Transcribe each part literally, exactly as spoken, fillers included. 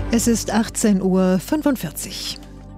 Es ist achtzehn Uhr fünfundvierzig.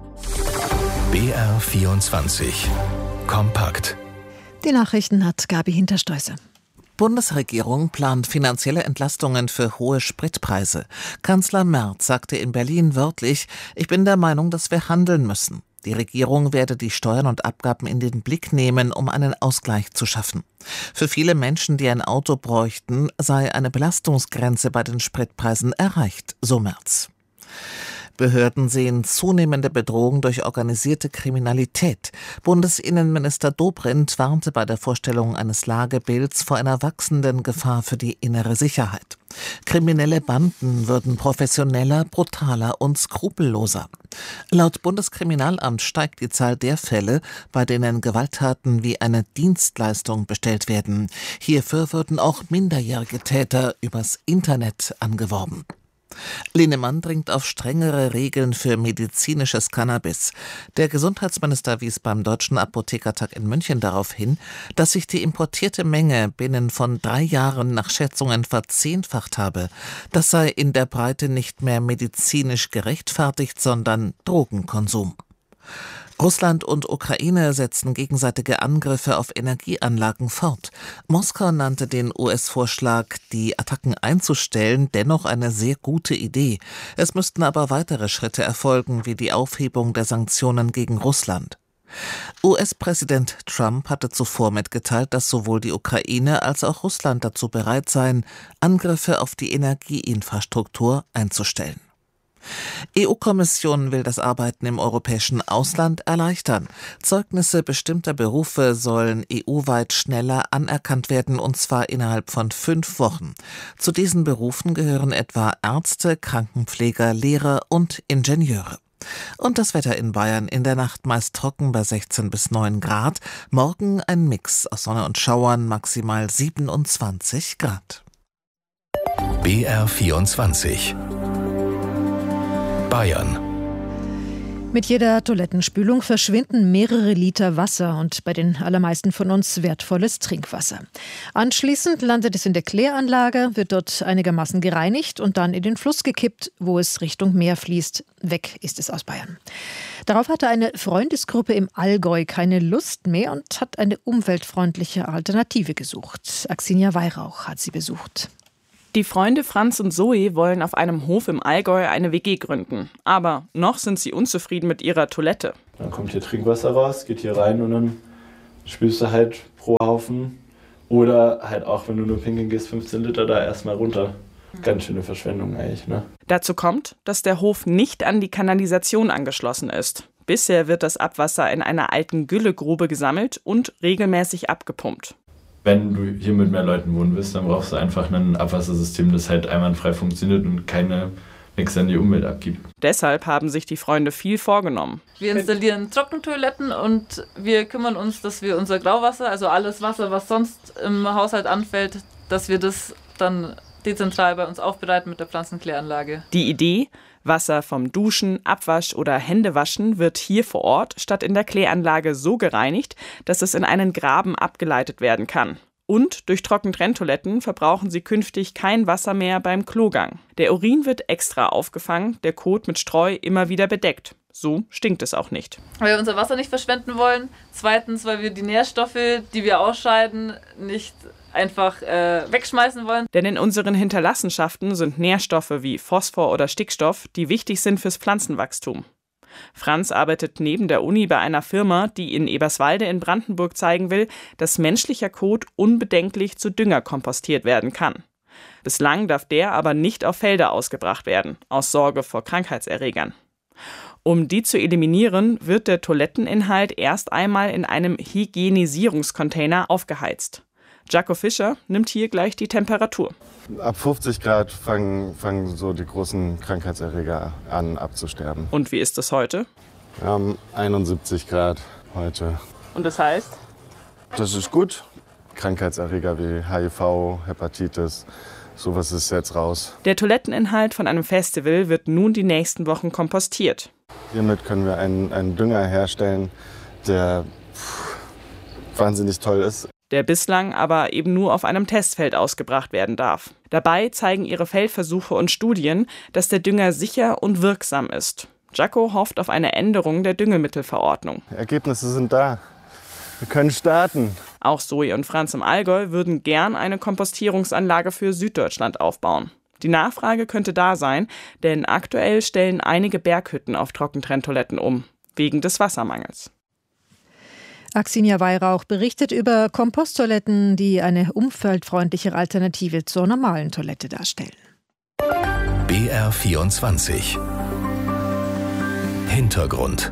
B R vierundzwanzig. Kompakt. Die Nachrichten hat Gabi Hinterstoisse. Bundesregierung plant finanzielle Entlastungen für hohe Spritpreise. Kanzler Merz sagte in Berlin wörtlich: Ich bin der Meinung, dass wir handeln müssen. Die Regierung werde die Steuern und Abgaben in den Blick nehmen, um einen Ausgleich zu schaffen. Für viele Menschen, die ein Auto bräuchten, sei eine Belastungsgrenze bei den Spritpreisen erreicht, so Merz. Behörden sehen zunehmende Bedrohung durch organisierte Kriminalität. Bundesinnenminister Dobrindt warnte bei der Vorstellung eines Lagebilds vor einer wachsenden Gefahr für die innere Sicherheit. Kriminelle Banden würden professioneller, brutaler und skrupelloser. Laut Bundeskriminalamt steigt die Zahl der Fälle, bei denen Gewalttaten wie eine Dienstleistung bestellt werden. Hierfür würden auch minderjährige Täter übers Internet angeworben. Linnemann dringt auf strengere Regeln für medizinisches Cannabis. Der Gesundheitsminister wies beim Deutschen Apothekertag in München darauf hin, dass sich die importierte Menge binnen von drei Jahren nach Schätzungen verzehnfacht habe. Das sei in der Breite nicht mehr medizinisch gerechtfertigt, sondern Drogenkonsum. Russland und Ukraine setzen gegenseitige Angriffe auf Energieanlagen fort. Moskau nannte den U S-Vorschlag, die Attacken einzustellen, dennoch eine sehr gute Idee. Es müssten aber weitere Schritte erfolgen, wie die Aufhebung der Sanktionen gegen Russland. U S-Präsident Trump hatte zuvor mitgeteilt, dass sowohl die Ukraine als auch Russland dazu bereit seien, Angriffe auf die Energieinfrastruktur einzustellen. E U-Kommission will das Arbeiten im europäischen Ausland erleichtern. Zeugnisse bestimmter Berufe sollen E U-weit schneller anerkannt werden, und zwar innerhalb von fünf Wochen. Zu diesen Berufen gehören etwa Ärzte, Krankenpfleger, Lehrer und Ingenieure. Und das Wetter in Bayern: in der Nacht meist trocken bei sechzehn bis neun Grad. Morgen ein Mix aus Sonne und Schauern, maximal siebenundzwanzig Grad. B R vierundzwanzig. Bayern. Mit jeder Toilettenspülung verschwinden mehrere Liter Wasser und bei den allermeisten von uns wertvolles Trinkwasser. Anschließend landet es in der Kläranlage, wird dort einigermaßen gereinigt und dann in den Fluss gekippt, wo es Richtung Meer fließt. Weg ist es aus Bayern. Darauf hatte eine Freundesgruppe im Allgäu keine Lust mehr und hat eine umweltfreundliche Alternative gesucht. Axinia Weihrauch hat sie besucht. Die Freunde Franz und Zoe wollen auf einem Hof im Allgäu eine W G gründen. Aber noch sind sie unzufrieden mit ihrer Toilette. Dann kommt hier Trinkwasser raus, geht hier rein und dann spülst du halt pro Haufen. Oder halt auch, wenn du nur pinkeln gehst, fünfzehn Liter da erstmal runter. Ganz schöne Verschwendung eigentlich, ne? Dazu kommt, dass der Hof nicht an die Kanalisation angeschlossen ist. Bisher wird das Abwasser in einer alten Güllegrube gesammelt und regelmäßig abgepumpt. Wenn du hier mit mehr Leuten wohnen willst, dann brauchst du einfach ein Abwassersystem, das halt einwandfrei funktioniert und keine nichts an die Umwelt abgibt. Deshalb haben sich die Freunde viel vorgenommen. Wir installieren Trockentoiletten und wir kümmern uns, dass wir unser Grauwasser, also alles Wasser, was sonst im Haushalt anfällt, dass wir das dann dezentral bei uns aufbereiten mit der Pflanzenkläranlage. Die Idee: Wasser vom Duschen, Abwasch oder Händewaschen wird hier vor Ort statt in der Kläranlage so gereinigt, dass es in einen Graben abgeleitet werden kann. Und durch Trockentrenntoiletten verbrauchen sie künftig kein Wasser mehr beim Klogang. Der Urin wird extra aufgefangen, der Kot mit Streu immer wieder bedeckt. So stinkt es auch nicht. Weil wir unser Wasser nicht verschwenden wollen. Zweitens, weil wir die Nährstoffe, die wir ausscheiden, nicht einfach äh, wegschmeißen wollen. Denn in unseren Hinterlassenschaften sind Nährstoffe wie Phosphor oder Stickstoff, die wichtig sind fürs Pflanzenwachstum. Franz arbeitet neben der Uni bei einer Firma, die in Eberswalde in Brandenburg zeigen will, dass menschlicher Kot unbedenklich zu Dünger kompostiert werden kann. Bislang darf der aber nicht auf Felder ausgebracht werden, aus Sorge vor Krankheitserregern. Um die zu eliminieren, wird der Toiletteninhalt erst einmal in einem Hygienisierungscontainer aufgeheizt. Jaco Fischer nimmt hier gleich die Temperatur. Ab fünfzig Grad fangen, fangen so die großen Krankheitserreger an abzusterben. Und wie ist es heute? Wir haben einundsiebzig Grad heute. Und das heißt? Das ist gut. Krankheitserreger wie H I V, Hepatitis, sowas ist jetzt raus. Der Toiletteninhalt von einem Festival wird nun die nächsten Wochen kompostiert. Hiermit können wir einen, einen Dünger herstellen, der pff, wahnsinnig toll ist. der bislang aber eben nur auf einem Testfeld ausgebracht werden darf. Dabei zeigen ihre Feldversuche und Studien, dass der Dünger sicher und wirksam ist. Jaco hofft auf eine Änderung der Düngemittelverordnung. Ergebnisse sind da. Wir können starten. Auch Zoe und Franz im Allgäu würden gern eine Kompostierungsanlage für Süddeutschland aufbauen. Die Nachfrage könnte da sein, denn aktuell stellen einige Berghütten auf Trockentrenntoiletten um, wegen des Wassermangels. Axinia Weihrauch berichtet über Komposttoiletten, die eine umweltfreundlichere Alternative zur normalen Toilette darstellen. B R vierundzwanzig Hintergrund.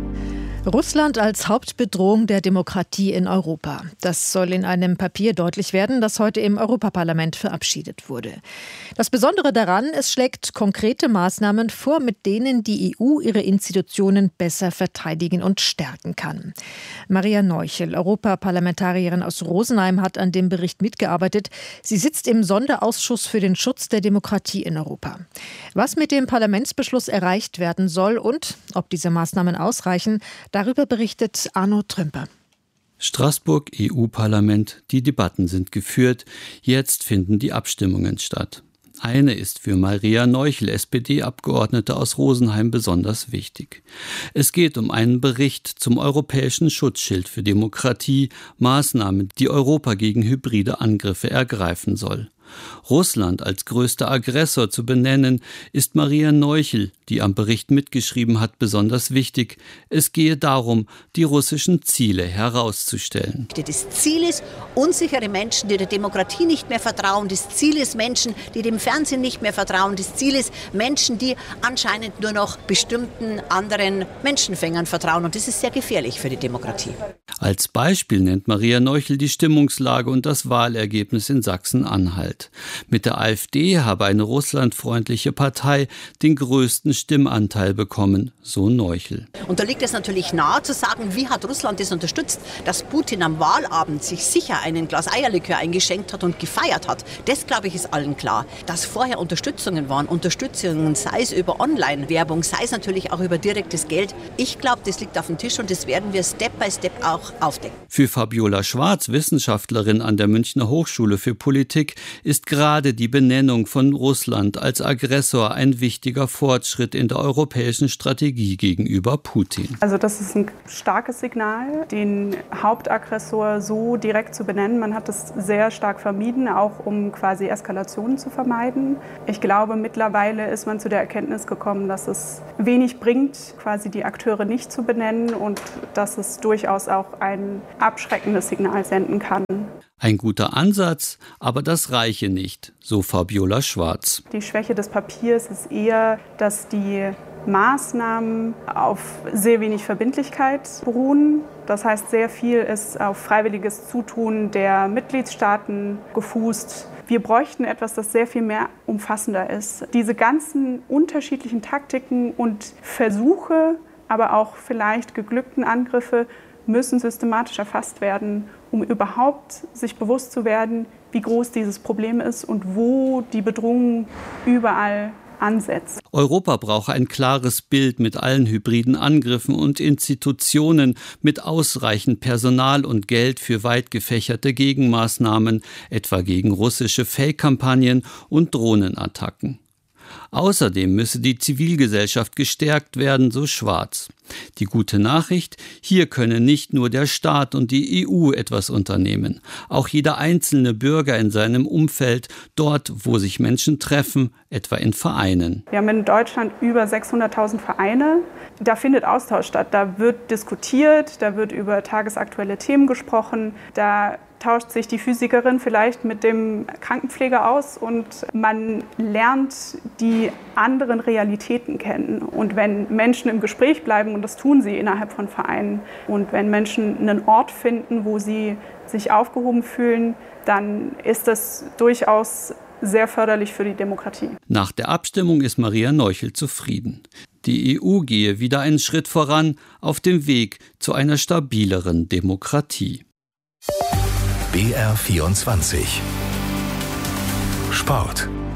Russland als Hauptbedrohung der Demokratie in Europa. Das soll in einem Papier deutlich werden, das heute im Europaparlament verabschiedet wurde. Das Besondere daran, es schlägt konkrete Maßnahmen vor, mit denen die E U ihre Institutionen besser verteidigen und stärken kann. Maria Neuchel, Europaparlamentarierin aus Rosenheim, hat an dem Bericht mitgearbeitet. Sie sitzt im Sonderausschuss für den Schutz der Demokratie in Europa. Was mit dem Parlamentsbeschluss erreicht werden soll und ob diese Maßnahmen ausreichen, darüber berichtet Arno Trümper. Straßburg, E U-Parlament, die Debatten sind geführt, jetzt finden die Abstimmungen statt. Eine ist für Maria Neuchel, S P D-Abgeordnete aus Rosenheim, besonders wichtig. Es geht um einen Bericht zum europäischen Schutzschild für Demokratie, Maßnahmen, die Europa gegen hybride Angriffe ergreifen soll. Russland als größter Aggressor zu benennen, ist Maria Neuchel, die am Bericht mitgeschrieben hat, besonders wichtig. Es gehe darum, die russischen Ziele herauszustellen. Das Ziel ist unsichere Menschen, die der Demokratie nicht mehr vertrauen. Das Ziel ist Menschen, die dem Fernsehen nicht mehr vertrauen. Das Ziel ist Menschen, die anscheinend nur noch bestimmten anderen Menschenfängern vertrauen. Und das ist sehr gefährlich für die Demokratie. Als Beispiel nennt Maria Neuchel die Stimmungslage und das Wahlergebnis in Sachsen-Anhalt. Mit der AfD habe eine russlandfreundliche Partei den größten Stimmanteil bekommen, so Neuchel. Und da liegt es natürlich nahe zu sagen, wie hat Russland das unterstützt, dass Putin am Wahlabend sich sicher einen Glas Eierlikör eingeschenkt hat und gefeiert hat. Das, glaube ich, ist allen klar. Dass vorher Unterstützungen waren, Unterstützungen, sei es über Online-Werbung, sei es natürlich auch über direktes Geld. Ich glaube, das liegt auf dem Tisch und das werden wir Step by Step auch aufdecken. Für Fabiola Schwarz, Wissenschaftlerin an der Münchner Hochschule für Politik, ist gerade die Benennung von Russland als Aggressor ein wichtiger Fortschritt in der europäischen Strategie gegenüber Putin. Also das ist ein starkes Signal, den Hauptaggressor so direkt zu benennen. Man hat es sehr stark vermieden, auch um quasi Eskalationen zu vermeiden. Ich glaube, mittlerweile ist man zu der Erkenntnis gekommen, dass es wenig bringt, quasi die Akteure nicht zu benennen und dass es durchaus auch ein abschreckendes Signal senden kann. Ein guter Ansatz, aber das reiche nicht, so Fabiola Schwarz. Die Schwäche des Papiers ist eher, dass die Maßnahmen auf sehr wenig Verbindlichkeit beruhen. Das heißt, sehr viel ist auf freiwilliges Zutun der Mitgliedstaaten gefußt. Wir bräuchten etwas, das sehr viel mehr umfassender ist. Diese ganzen unterschiedlichen Taktiken und Versuche, aber auch vielleicht geglückten Angriffe müssen systematisch erfasst werden, um überhaupt sich bewusst zu werden, wie groß dieses Problem ist und wo die Bedrohung überall ansetzt. Europa brauche ein klares Bild mit allen hybriden Angriffen und Institutionen mit ausreichend Personal und Geld für weit gefächerte Gegenmaßnahmen, etwa gegen russische Fake-Kampagnen und Drohnenattacken. Außerdem müsse die Zivilgesellschaft gestärkt werden, so Schwarz. Die gute Nachricht, hier könne nicht nur der Staat und die E U etwas unternehmen. Auch jeder einzelne Bürger in seinem Umfeld, dort, wo sich Menschen treffen, etwa in Vereinen. Wir haben in Deutschland über sechshunderttausend Vereine. Da findet Austausch statt, da wird diskutiert, da wird über tagesaktuelle Themen gesprochen, da tauscht sich die Physikerin vielleicht mit dem Krankenpfleger aus und man lernt die anderen Realitäten kennen. Und wenn Menschen im Gespräch bleiben, und das tun sie innerhalb von Vereinen, und wenn Menschen einen Ort finden, wo sie sich aufgehoben fühlen, dann ist das durchaus sehr förderlich für die Demokratie. Nach der Abstimmung ist Maria Neuchel zufrieden. Die E U gehe wieder einen Schritt voran auf dem Weg zu einer stabileren Demokratie. B R vierundzwanzig Sport.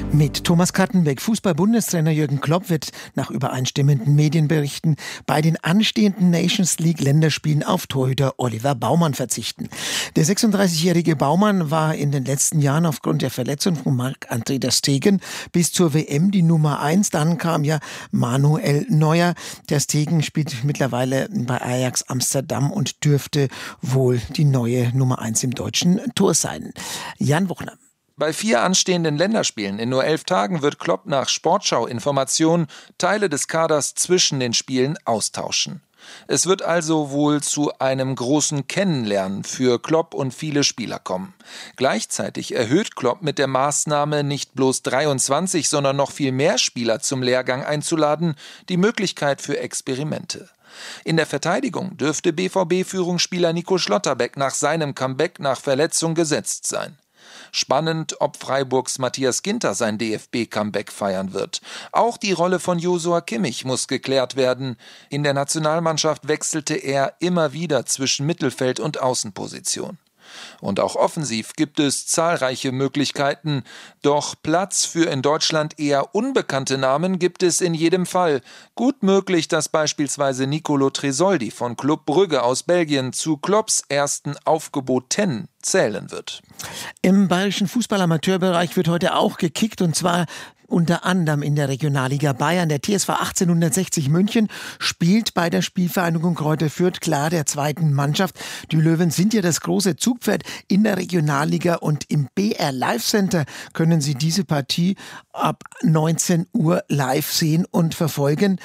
Mit Thomas Kattenbeck. Fußball-Bundestrainer Jürgen Klopp wird nach übereinstimmenden Medienberichten bei den anstehenden Nations League-Länderspielen auf Torhüter Oliver Baumann verzichten. Der sechsunddreißigjährige Baumann war in den letzten Jahren aufgrund der Verletzung von Marc-André ter Stegen bis zur W M die Nummer eins. Dann kam ja Manuel Neuer. Ter Stegen spielt mittlerweile bei Ajax Amsterdam und dürfte wohl die neue Nummer eins im deutschen Tor sein. Jan Wuchner. Bei vier anstehenden Länderspielen in nur elf Tagen wird Klopp nach Sportschau-Informationen Teile des Kaders zwischen den Spielen austauschen. Es wird also wohl zu einem großen Kennenlernen für Klopp und viele Spieler kommen. Gleichzeitig erhöht Klopp mit der Maßnahme, nicht bloß dreiundzwanzig, sondern noch viel mehr Spieler zum Lehrgang einzuladen, die Möglichkeit für Experimente. In der Verteidigung dürfte B V B-Führungsspieler Nico Schlotterbeck nach seinem Comeback nach Verletzung gesetzt sein. Spannend, ob Freiburgs Matthias Ginter sein D F B-Comeback feiern wird. Auch die Rolle von Josua Kimmich muss geklärt werden. In der Nationalmannschaft wechselte er immer wieder zwischen Mittelfeld und Außenposition. Und auch offensiv gibt es zahlreiche Möglichkeiten. Doch Platz für in Deutschland eher unbekannte Namen gibt es in jedem Fall. Gut möglich, dass beispielsweise Nicolo Tresoldi von Club Brügge aus Belgien zu Klopps ersten Aufgeboten zählen wird. Im bayerischen Fußball-Amateurbereich wird heute auch gekickt, und zwar unter anderem in der Regionalliga Bayern. Der T S V achtzehnhundertsechzig München spielt bei der Spielvereinigung Kräuter Fürth klar der zweiten Mannschaft. Die Löwen sind ja das große Zugpferd in der Regionalliga, und im B R Live Center können Sie diese Partie ab neunzehn Uhr live sehen und verfolgen.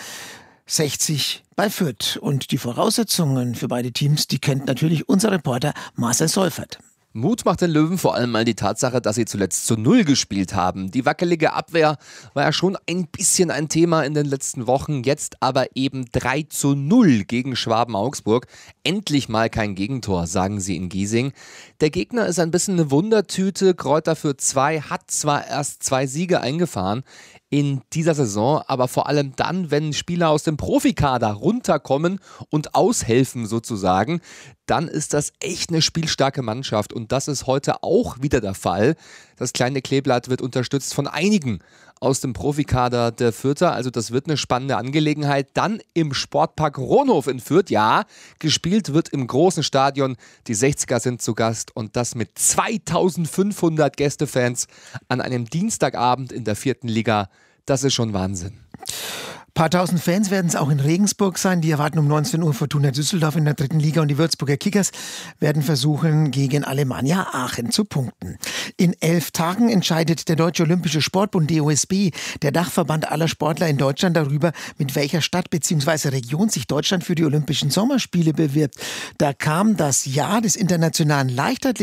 sechzig bei Fürth. Und die Voraussetzungen für beide Teams, die kennt natürlich unser Reporter Marcel Seufert. Mut macht den Löwen vor allem mal die Tatsache, dass sie zuletzt zu Null gespielt haben. Die wackelige Abwehr war ja schon ein bisschen ein Thema in den letzten Wochen, jetzt aber eben drei zu null gegen Schwaben-Augsburg. Endlich mal kein Gegentor, sagen sie in Giesing. Der Gegner ist ein bisschen eine Wundertüte. Kräuter Fürth zwei hat zwar erst zwei Siege eingefahren in dieser Saison, aber vor allem dann, wenn Spieler aus dem Profikader runterkommen und aushelfen sozusagen, dann ist das echt eine spielstarke Mannschaft, und das ist heute auch wieder der Fall. Das kleine Kleeblatt wird unterstützt von einigen aus dem Profikader der Fürther, also das wird eine spannende Angelegenheit. Dann im Sportpark Ronhof in Fürth, ja, gespielt wird im großen Stadion, die sechziger sind zu Gast, und das mit zweitausendfünfhundert Gästefans an einem Dienstagabend in der vierten Liga. Das ist schon Wahnsinn. Ein paar tausend Fans werden es auch in Regensburg sein. Die erwarten um neunzehn Uhr Fortuna Düsseldorf in der dritten Liga, und die Würzburger Kickers werden versuchen, gegen Alemannia Aachen zu punkten. In elf Tagen entscheidet der Deutsche Olympische Sportbund D O S B, der Dachverband aller Sportler in Deutschland, darüber, mit welcher Stadt bzw. Region sich Deutschland für die Olympischen Sommerspiele bewirbt. Da kam das Jahr des internationalen Leichtathletik